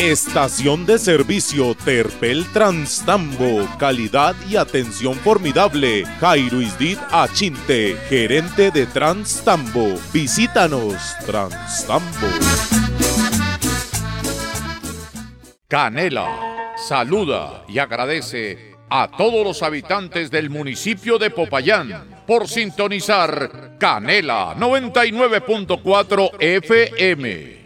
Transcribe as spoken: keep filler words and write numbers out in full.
Estación de servicio Terpel Transtambo, calidad y atención formidable. Jairo Isdit Achinte, gerente de Transtambo. Visítanos, Transtambo. Canela saluda y agradece a todos los habitantes del municipio de Popayán por sintonizar Canela noventa y nueve punto cuatro F M.